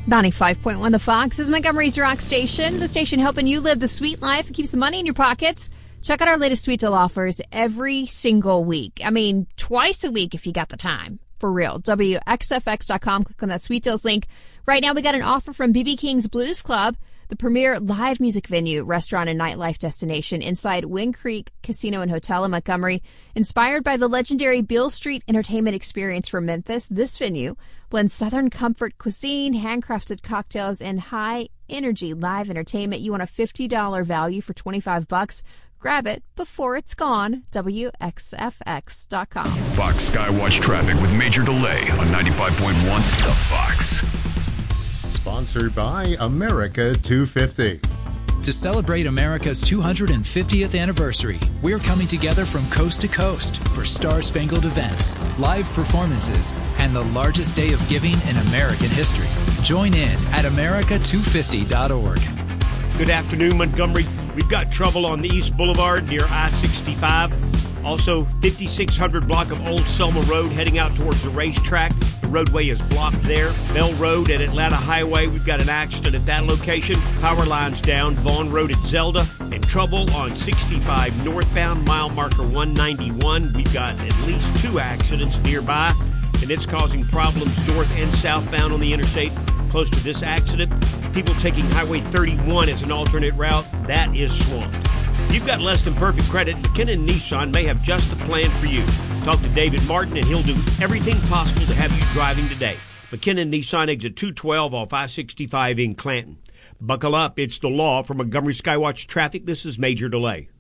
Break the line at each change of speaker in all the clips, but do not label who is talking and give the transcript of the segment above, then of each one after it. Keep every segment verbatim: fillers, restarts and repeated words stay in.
ninety-five point one The Fox is Montgomery's rock station. The station helping you live the sweet life and keep some money in your pockets. Check out our latest sweet deal offers every single week. I mean, twice a week if you got the time. For real. W X F X dot com. Click on that sweet deals link. Right now we got an offer from B B King's Blues Club, the premier live music venue, restaurant, and nightlife destination inside Wind Creek Casino and Hotel in Montgomery. Inspired by the legendary Beale Street Entertainment experience from Memphis, this venue blends Southern comfort cuisine, handcrafted cocktails, and high-energy live entertainment. You want a fifty dollars value for twenty-five bucks. Grab it before it's gone. W X F X dot com.
Fox Skywatch traffic with major delay on ninety-five point one The Fox.
Sponsored by America two fifty.
To celebrate America's two hundred fiftieth anniversary, we're coming together from coast to coast for star-spangled events, live performances, and the largest day of giving in American history. Join in at America two fifty dot org.
Good afternoon, Montgomery. We've got trouble on the East Boulevard near I sixty-five. Also, fifty-six hundred block of Old Selma Road heading out towards the racetrack. The roadway is blocked there. Bell Road and Atlanta Highway, we've got an accident at that location. Power lines down. Vaughn Road at Zelda. And trouble on sixty-five northbound, mile marker one ninety-one. We've got at least two accidents nearby, and it's causing problems north and southbound on the interstate. Close to this accident, people taking Highway thirty-one as an alternate route, that is swamped. You've got less than perfect credit. McKinnon Nissan may have just the plan for you. Talk to David Martin, and he'll do everything possible to have you driving today. McKinnon Nissan, exit two twelve off I sixty-five in Clanton. Buckle up. It's the law. For Montgomery Skywatch Traffic, this is Major Delay.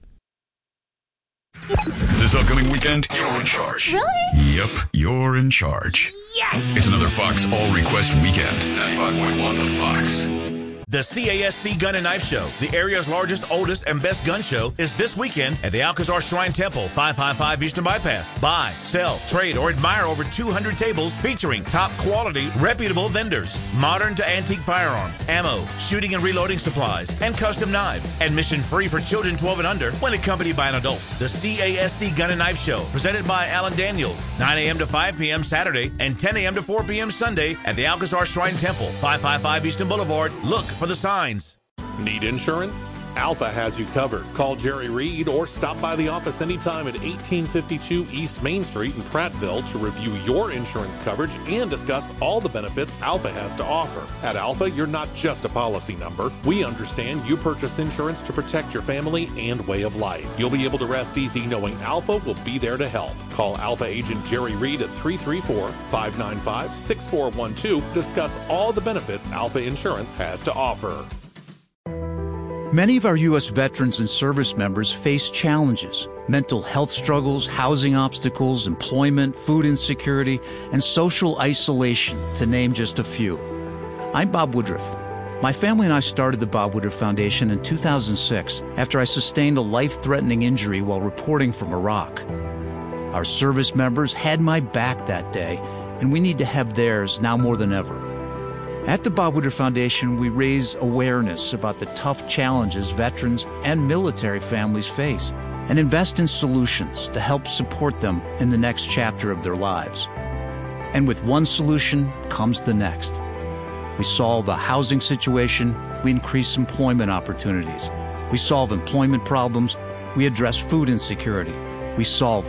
This upcoming weekend, you're in charge.
Really?
Yep, you're in charge.
Yes!
It's another Fox All Request weekend. ninety-five point one The Fox.
The C A S C Gun and Knife Show, the area's largest, oldest, and best gun show, is this weekend at the Alcazar Shrine Temple, five fifty-five Eastern Bypass. Buy, sell, trade, or admire over two hundred tables featuring top quality, reputable vendors, modern to antique firearms, ammo, shooting and reloading supplies, and custom knives. Admission free for children twelve and under when accompanied by an adult. The C A S C Gun and Knife Show, presented by Alan Daniels, nine a.m. to five p.m. Saturday and ten a.m. to four p.m. Sunday at the Alcazar Shrine Temple, five fifty-five Eastern Boulevard. Look for the signs.
Need insurance? Alpha has you covered. Call Jerry Reed or stop by the office anytime at eighteen fifty-two East Main Street in Prattville to review your insurance coverage and discuss all the benefits Alpha has to offer. At Alpha, you're not just a policy number. We understand you purchase insurance to protect your family and way of life. You'll be able to rest easy knowing Alpha will be there to help. Call Alpha agent Jerry Reed at three three four, five nine five, six four one two to discuss all the benefits Alpha Insurance has to offer.
Many of our U S veterans and service members face challenges: mental health struggles, housing obstacles, employment, food insecurity, and social isolation, to name just a few. I'm Bob Woodruff. My family and I started the Bob Woodruff Foundation in two thousand six after I sustained a life-threatening injury while reporting from Iraq. Our service members had my back that day, and we need to have theirs now more than ever. At the Bob Woodruff Foundation, we raise awareness about the tough challenges veterans and military families face and invest in solutions to help support them in the next chapter of their lives. And with one solution comes the next. We solve a housing situation, we increase employment opportunities. We solve employment problems, we address food insecurity. We solve